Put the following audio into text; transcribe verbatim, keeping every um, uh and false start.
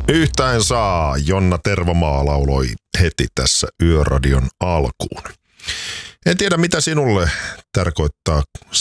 Yhtä en saa, Jonna Tervamaa lauloi heti tässä Yöradion alkuun. En tiedä, mitä sinulle tarkoittaa